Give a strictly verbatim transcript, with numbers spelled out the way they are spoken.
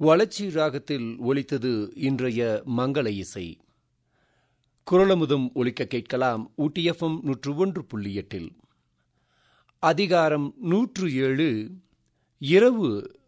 வளர்ச்சி ராகத்தில் ஒலித்தது இன்றைய மங்கள இசை. குரலமுதம் ஒலிக்க கேட்கலாம். ஊட்டி எஃப்எம் நூற்று ஒன்று புள்ளி எட்டில் அதிகாரம் நூற்று ஏழு இரவு